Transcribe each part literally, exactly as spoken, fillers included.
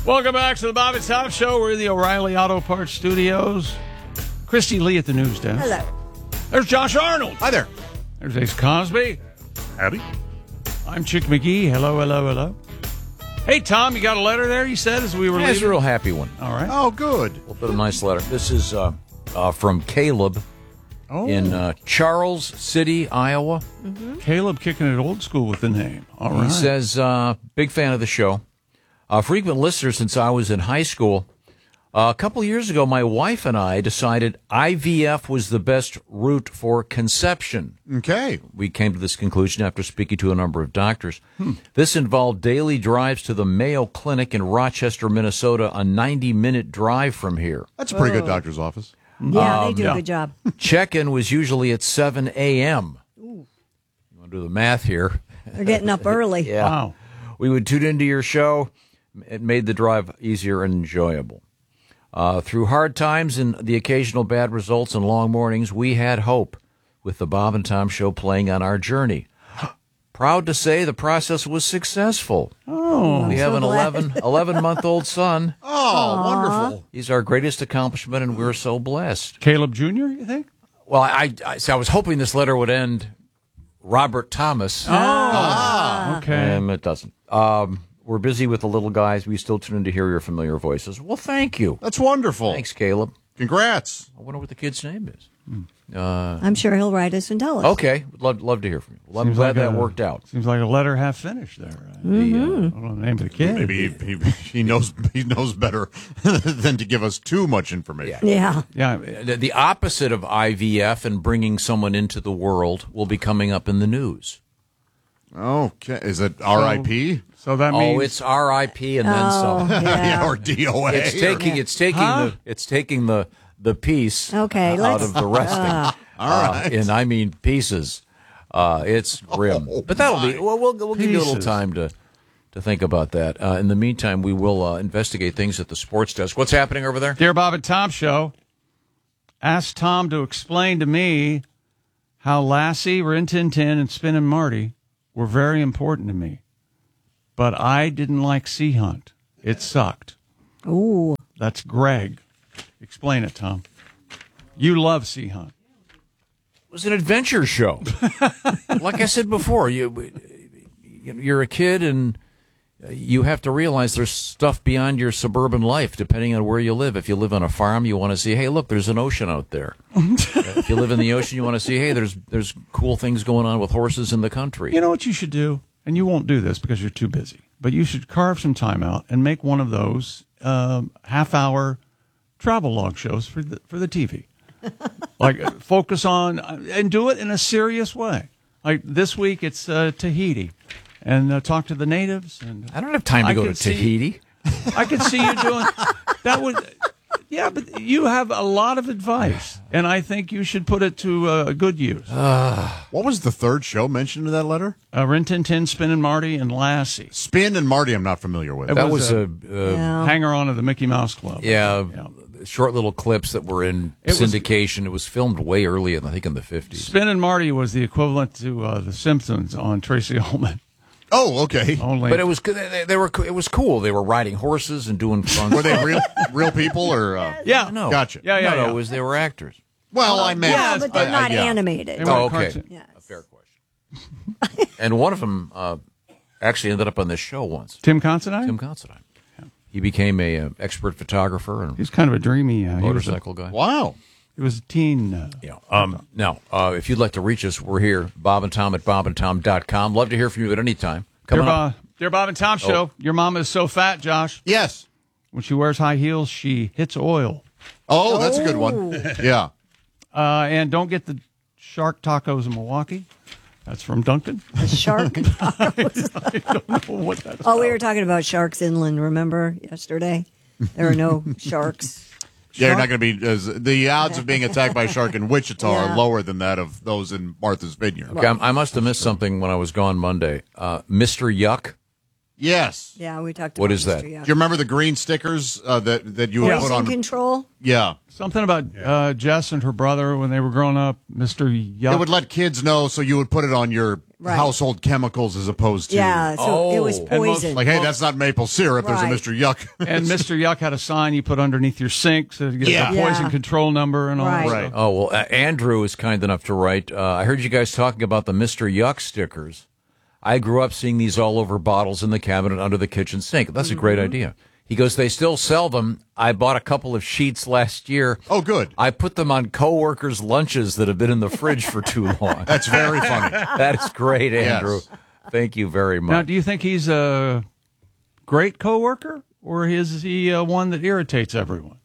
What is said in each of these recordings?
Welcome back to the Bob and Tom Show. We're in the O'Reilly Auto Parts Studios. Christy Lee at the news desk. Hello. There's Josh Arnold. Hi there. There's Ace Cosby. Howdy. I'm Chick McGee. Hello, hello, hello. Hey, Tom, you got a letter there, you said, as we were Yeah, it's a leaving? real happy one. All right. Oh, good. A little bit of a nice letter. This is uh, uh, from Caleb Oh, in uh, Charles City, Iowa. Caleb kicking it old school with the name. All He right. says, uh, big fan of the show. A frequent listener since I was in high school. Uh, a couple years ago, my wife and I decided I V F was the best route for conception. Okay. We came to this conclusion after speaking to a number of doctors. Hmm. This involved daily drives to the Mayo Clinic in Rochester, Minnesota, a ninety-minute drive from here. That's a pretty good doctor's office. Yeah, they do yeah. a good job. Check-in was usually at seven a.m. You want to do the math here? They're getting up early. Yeah. Wow. We would tune into your show. It made the drive easier and enjoyable. Uh, through hard times and the occasional bad results and long mornings, we had hope with the Bob and Tom Show playing on our journey. Proud to say the process was successful. Oh. We have so an glad. eleven, eleven-month-old son. Oh, wonderful. He's our greatest accomplishment, and we're so blessed. Caleb Junior, you think? Well, I, I, so I was hoping this letter would end Robert Thomas. Oh. Okay. Um, it doesn't. Um, we're busy with the little guys. We still tune in to hear your familiar voices. Well, thank you. That's wonderful. Thanks, Caleb. Congrats. I wonder what the kid's name is. I'm sure he'll write us and tell us. Okay, would love, love to hear from you. Well, I'm Seems glad like that a- worked out. Seems like a letter half finished there. Right? The, uh, I don't know the name of the kid. Maybe he, he, he knows he knows better than to give us too much information. Yeah. Yeah. the, the opposite of I V F and bringing someone into the world will be coming up in the news. Okay. Is it R I P? So that means Oh, it's R I P and then Oh, some. yeah. Yeah, or D O A. It's taking it's taking Huh? the it's taking the the piece Okay, out let's- of the resting. All right. Uh, and I mean pieces. Uh, it's grim. Oh, but that'll be well. We'll, we'll give you a little Pieces. time to to think about that. Uh, in the meantime, we will uh, investigate things at the sports desk. What's happening over there? Dear Bob and Tom Show, asked Tom to explain to me how Lassie, Rin Tin Tin, and Spin and Marty were very important to me. But I didn't like Sea Hunt. It sucked. Ooh. That's Greg. Explain it, Tom. You love Sea Hunt. It was an adventure show. Like I said before, you you're a kid and you have to realize there's stuff beyond your suburban life, depending on where you live. If you live on a farm, you want to see, hey, look, there's an ocean out there. If you live in the ocean, you want to see, hey, there's there's cool things going on with horses in the country. You know what you should do? And you won't do this because you're too busy. But you should carve some time out and make one of those um, half-hour travel log shows for the, for the T V. Like, uh, focus on, uh, and do it in a serious way. Like, this week, it's uh, Tahiti. And uh, talk to the natives. And I don't have time to I go to could see- Tahiti. I could see you doing that. Would yeah, but you have a lot of advice, and I think you should put it to uh, good use. What was the third show mentioned in that letter? Uh, Rin Tin Tin, Spin and Marty, and Lassie. Spin and Marty I'm not familiar with. It That was was a- a, uh, Yeah. Hanger on of the Mickey Mouse Club. yeah, Yeah. short little clips that were in It was- syndication. it was filmed way early, in, I think, in the fifties. Spin and Marty was the equivalent to uh, the Simpsons on Tracy Ullman. Oh, okay. Only, But it was they, they were it was cool. They were riding horses and doing fun. Were they real real people or? Uh, yeah, No, Gotcha. Yeah, yeah, no, no, yeah. it was they were actors. Well, I meant. Yeah, but they're I- I- not yeah. animated. They were Oh, okay. cartoon- Yes. A fair question. And one of them uh, actually ended up on this show once. Tim Considine. Tim Considine. He became a uh, expert photographer and He's kind of a dreamy uh, he was a- motorcycle guy. Wow. He was a teen. Uh, Yeah. Um, now, uh, if you'd like to reach us, we're here, Bob and Tom at bob and tom dot com. Love to hear from you at any time. dear, Coming up. Bob, dear Bob and Tom Show, your mom is so fat, Josh. Yes. When she wears high heels, she hits oil. Oh, that's a good one. Yeah. Uh, and don't get the shark tacos in Milwaukee. That's from Duncan. The shark. I don't know what that's Oh, we about. were talking about sharks inland, remember, yesterday? There are no sharks. Yeah, you're not going to be as the odds of being attacked by a shark in Wichita Yeah. are lower than that of those in Martha's Vineyard. Okay, I'm- I must have missed something when I was gone Monday. Uh, Mister Yuck Yes. Yeah, we talked. What about is that? Mister Yuck. Do you remember the green stickers uh, that that you would put Poison on? control. Yeah. Something about uh, Jess and her brother when they were growing up, Mister Yuck. It would let kids know, so you would put it on your Right. household chemicals as opposed to Yeah, so Oh. it was And most- poison. like, hey, that's not maple syrup. There's a Right. Mister Yuck. and Mister Yuck had a sign you put underneath your sink so you get Yeah. the poison Yeah. control number and all Right. that Right. stuff. Oh, well, uh, Andrew is kind enough to write. Uh, I heard you guys talking about the Mister Yuck stickers. I grew up seeing these all over bottles in the cabinet under the kitchen sink. That's a great idea. He goes, they still sell them. I bought a couple of sheets last year. Oh, good. I put them on coworkers' lunches that have been in the fridge for too long. That's very funny. That is great, Andrew. Yes. Thank you very much. Now, do you think he's a great coworker, or is he uh, one that irritates everyone?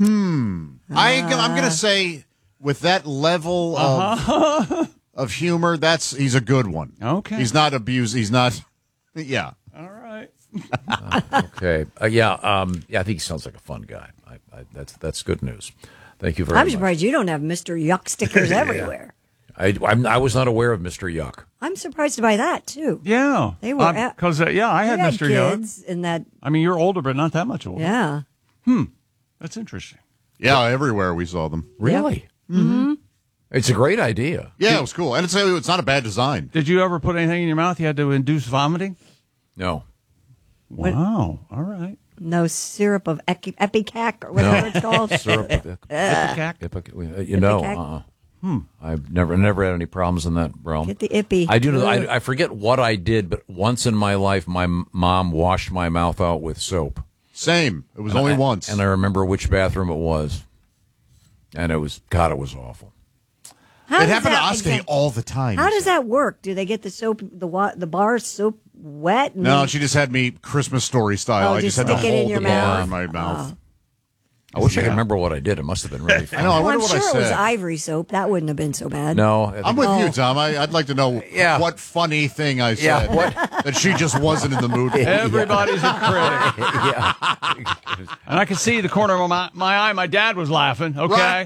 I, I'm going to say with that level of of humor, that's he's a good one. Okay. He's not abused. He's not. Yeah. All right. Okay. Uh, yeah. Um, yeah. I think he sounds like a fun guy. I, I, that's that's good news. Thank you very I'm much. surprised you don't have Mister Yuck stickers everywhere. I, I'm, I was not aware of Mister Yuck. I'm surprised by that too. Yeah. They were at- Because, uh, yeah, I You had Mister Yuck. kids in that. I mean, you're older, but not that much older. Yeah. That's interesting. Yeah. Everywhere we saw them. Really? Mm-hmm. It's a great idea. Yeah, it was cool, and it's it's not a bad design. Did you ever put anything in your mouth you had to induce vomiting? No. Wow. All right. No syrup of epi- Epicac or whatever it's called. Syrup. Ipecac? Ipecac- uh, you know, Ipecac? uh-uh. Hmm. I've never never had any problems in that realm. Get the ippy. I do know. Ugh. I, I forget what I did, but once in my life, my m- mom washed my mouth out with soap. Same. It was only I- once. and I remember which bathroom it was, and it was God. It was awful. How it does happened to that Oscar exact- all the time. How does that work? Do they get the soap, the wa- the bar soap wet? and No, then- she just had me Christmas story style. Oh, I just just had to stick it in hold your the bar mouth? in my mouth. I wish I Yeah. could remember what I did. It must have been really fun. I know. I Well, wonder I'm what sure I it was said. ivory soap. That wouldn't have been so bad. No, I think- I'm with Oh. you, Tom. I, I'd like to know Yeah. what funny thing I Yeah, said what- that she just wasn't in the mood for. Everybody's a critic. yeah. And I could see the corner of my, my eye. My dad was laughing. Okay.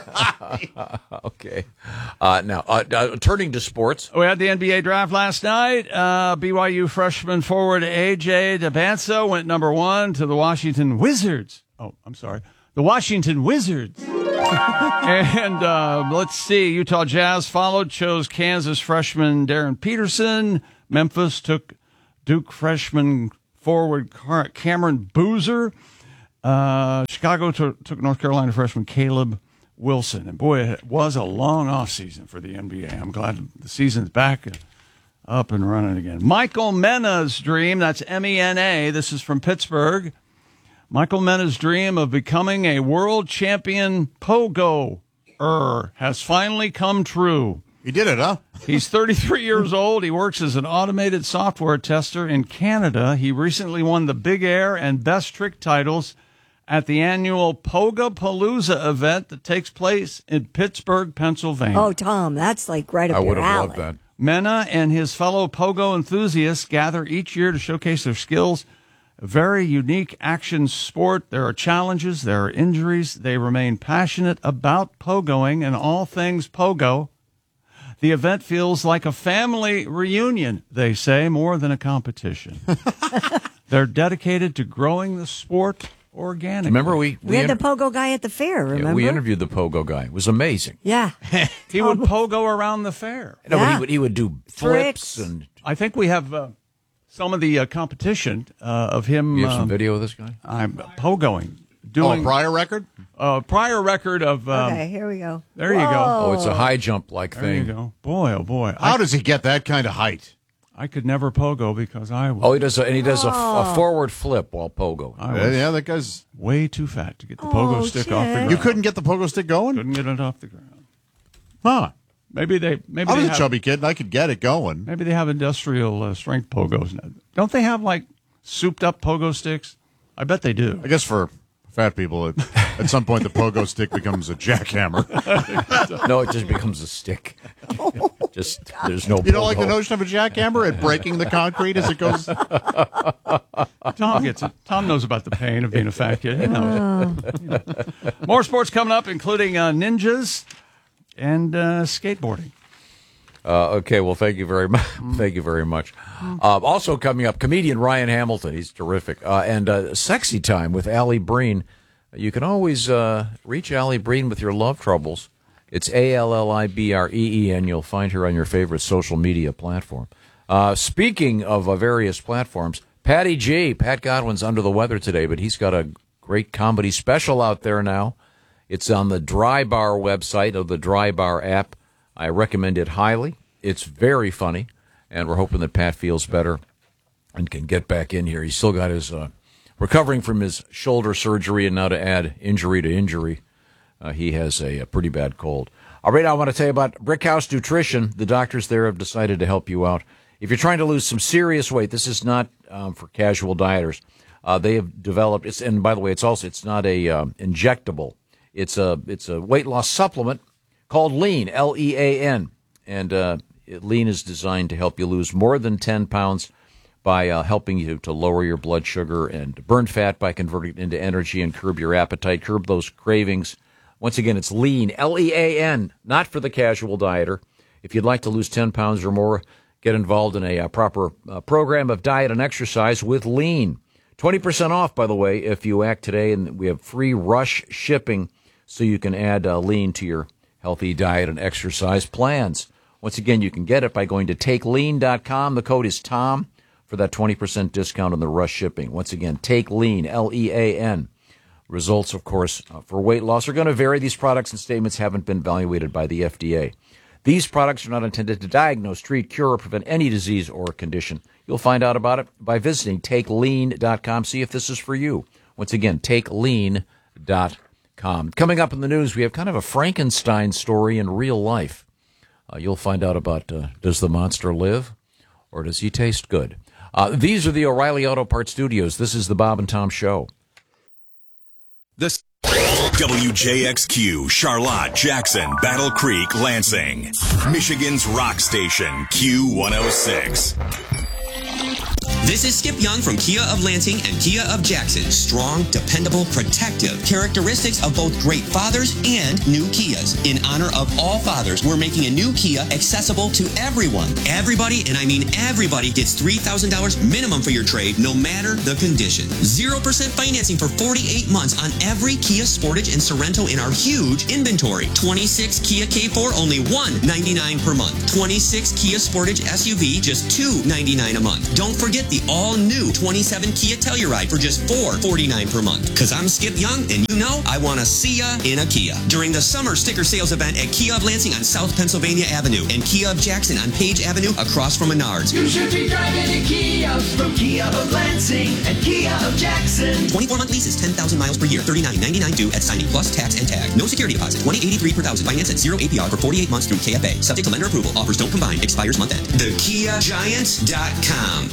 Okay. Uh, now, uh, uh, turning to sports. We had the N B A draft last night. Uh, B Y U freshman forward A J DeBanza went number one to the Washington Wizards. Oh, I'm sorry. The Washington Wizards. and uh, let's see. Utah Jazz followed, chose Kansas freshman Darren Peterson. Memphis took Duke freshman forward Car- Cameron Boozer. Uh, Chicago took, took North Carolina freshman Caleb Wilson. And boy, it was a long offseason for the N B A. I'm glad the season's back up and running again. Michael Mena's dream, that's M E N A. This is from Pittsburgh. Michael Mena's dream of becoming a world champion pogo-er has finally come true. He did it, huh? He's thirty-three years old. He works as an automated software tester in Canada. He recently won the Big Air and Best Trick titles at the annual Poga-Palooza event that takes place in Pittsburgh, Pennsylvania. Oh, Tom, that's like right up I your would have alley. loved that. Mena and his fellow pogo enthusiasts gather each year to showcase their skills. A very unique action sport. There are challenges, there are injuries. They remain passionate about pogoing and all things pogo. The event feels like a family reunion, they say, more than a competition. They're dedicated to growing the sport organically. Remember we We had the inter- pogo guy at the fair, yeah, remember? we interviewed the pogo guy. It was amazing. Yeah. He would pogo around the fair. No, but Yeah. he would he would do flips Tricks. and. I think we have uh, some of the uh, competition uh, of him You have some um, video of this guy? I'm pogoing. Oh, Doing a prior record? a prior record of. Um, Okay, here we go. There you go. Oh, it's a high jump like There you thing. go. Boy, oh boy. How I, does he get that kind of height? I could never pogo because I was Oh, he does a, and he does a, a forward flip while pogo. I Yeah, was yeah, that guy's. way too fat to get the pogo Oh, stick off the Chad. ground. You couldn't get the pogo stick going? Couldn't get it off the ground. Huh. Maybe they. Maybe I they was a have, chubby kid and I could get it going. Maybe they have industrial uh, strength pogos now. Don't they have like souped up pogo sticks? I bet they do. I guess for fat people, at, at some point the pogo stick becomes a jackhammer. No, it just becomes a stick. Just there's no. You don't like the pogo. notion of a jackhammer at breaking the concrete as it goes? Tom gets it. Tom knows about the pain of being a fat kid. He knows. He knows. More sports coming up, including uh, ninjas and uh, skateboarding. Uh, okay, well, thank you very much. Thank you very much. Uh, also coming up, comedian Ryan Hamilton. He's terrific. Uh, and uh, Sexy Time with Allie Breen. You can always uh, reach Allie Breen with your love troubles. It's A L L I B R E E N. You'll find her on your favorite social media platform. Uh, speaking of uh, various platforms, Patty G. Pat Godwin's under the weather today, but he's got a great comedy special out there now. It's on the Dry Bar website of the Dry Bar app. I recommend it highly. It's very funny, and we're hoping that Pat feels better and can get back in here. He's still got his uh, recovering from his shoulder surgery, and now to add injury to injury, uh, he has a, a pretty bad cold. All right, I want to tell you about Brickhouse Nutrition. The doctors there have decided to help you out. If you're trying to lose some serious weight, this is not um, for casual dieters. Uh, they have developed, it's, and by the way, it's also it's not a um, injectable. It's a it's a weight loss supplement called Lean, L E A N, and uh, Lean is designed to help you lose more than ten pounds by uh, helping you to lower your blood sugar and burn fat by converting it into energy and curb your appetite, curb those cravings. Once again, it's Lean, L E A N, not for the casual dieter. If you'd like to lose ten pounds or more, get involved in a, a proper uh, program of diet and exercise with Lean. twenty percent off, by the way, if you act today, and we have free rush shipping so you can add uh, Lean to your healthy diet and exercise plans. Once again, you can get it by going to take lean dot com. The code is Tom for that twenty percent discount on the rush shipping. Once again, Take Lean, L E A N. Results, of course, uh, for weight loss are going to vary. These products and statements haven't been evaluated by the F D A. These products are not intended to diagnose, treat, cure, or prevent any disease or condition. You'll find out about it by visiting take lean dot com. See if this is for you. Once again, take lean dot com. Coming up in the news, we have kind of a Frankenstein story in real life. Uh, you'll find out about, uh, does the monster live or does he taste good? Uh, these are the O'Reilly Auto Parts Studios. This is the Bob and Tom Show. This W J X Q, Charlotte, Jackson, Battle Creek, Lansing. Michigan's rock station, Q one oh six. This is Skip Young from Kia of Lansing and Kia of Jackson. Strong, dependable, protective. Characteristics of both great fathers and new Kias. In honor of all fathers, we're making a new Kia accessible to everyone. Everybody, and I mean everybody, gets three thousand dollars minimum for your trade, no matter the condition. zero percent financing for forty-eight months on every Kia Sportage and Sorento in our huge inventory. twenty-six Kia K four, only one hundred ninety-nine dollars per month. twenty-six Kia Sportage S U V, just two hundred ninety-nine dollars a month. Don't forget the all-new twenty-seven Kia Telluride for just four hundred forty-nine dollars per month. Because I'm Skip Young, and you know I want to see ya in a Kia. During the summer sticker sales event at Kia of Lansing on South Pennsylvania Avenue and Kia of Jackson on Page Avenue across from Menards. You should be driving a Kia from Kia of Lansing and Kia of Jackson. twenty-four month leases, ten thousand miles per year, thirty-nine ninety-nine due at signing plus tax and tag. No security deposit, twenty eighty-three per thousand. Finance at zero A P R for forty-eight months through K F A. Subject to lender approval. Offers don't combine. Expires month end. The Kia Giants dot com.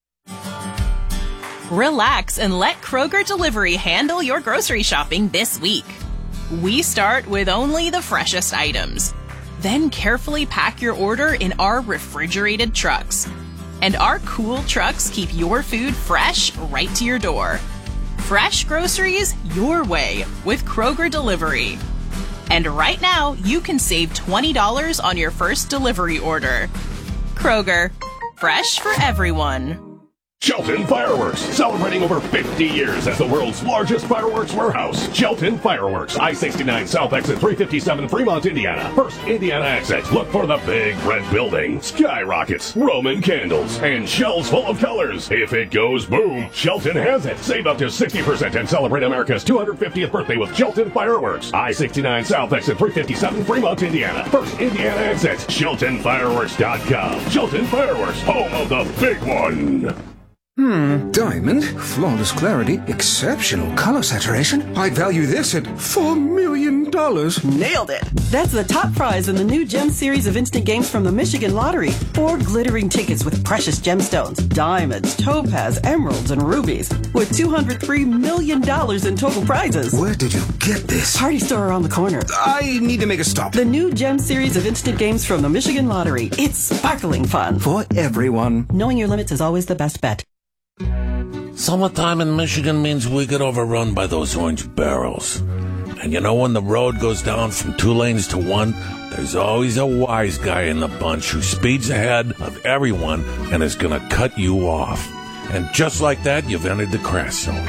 Relax and let Kroger Delivery handle your grocery shopping this week. We start with only the freshest items. Then carefully pack your order in our refrigerated trucks. And our cool trucks keep your food fresh right to your door. Fresh groceries your way with Kroger Delivery. And right now, you can save twenty dollars on your first delivery order. Kroger, fresh for everyone. Shelton Fireworks, celebrating over fifty years as the world's largest fireworks warehouse. Shelton Fireworks, I sixty-nine South Exit three fifty-seven, Fremont, Indiana. First Indiana exit. Look for the big red building, skyrockets, Roman candles, and shells full of colors. If it goes boom, Shelton has it. Save up to sixty percent and celebrate America's two hundred fiftieth birthday with Shelton Fireworks. I sixty-nine South Exit three fifty-seven, Fremont, Indiana. First Indiana exit. Shelton Fireworks dot com. Shelton Fireworks, home of the big one. Hmm, diamond, flawless clarity, exceptional color saturation. I'd value this at four million dollars. Nailed it! That's the top prize in the new Gem series of instant games from the Michigan Lottery. Four glittering tickets with precious gemstones, diamonds, topaz, emeralds, and rubies, with two hundred three million dollars in total prizes. Where did you get this? Party store around the corner. I need to make a stop. The new Gem series of instant games from the Michigan Lottery. It's sparkling fun. For everyone. Knowing your limits is always the best bet. Summertime in Michigan means we get overrun by those orange barrels. And you know when the road goes down from two lanes to one, there's always a wise guy in the bunch who speeds ahead of everyone and is going to cut you off. And just like that, you've entered the crash zone.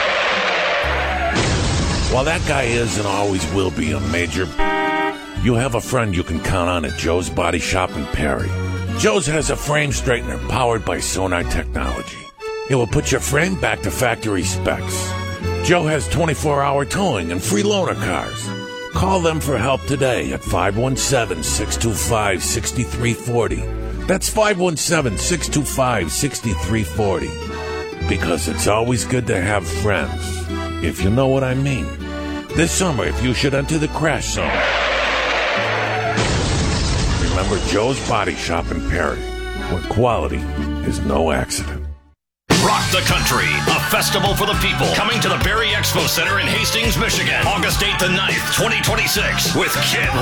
While that guy is and always will be a major, you have a friend you can count on at Joe's Body Shop in Perry. Joe's has a frame straightener powered by Sonar technology. It will put your frame back to factory specs. Joe has twenty-four hour towing and free loaner cars. Call them for help today at five one seven, six two five, six three four zero. That's five one seven, six two five, six three four zero. Because it's always good to have friends, if you know what I mean. This summer, if you should enter the crash zone, remember Joe's Body Shop in Perry, where quality is no accident. Rock the Country, a festival for the people, coming to the Barrie Expo Center in Hastings, Michigan, August eighth and ninth, twenty twenty-six, with Kid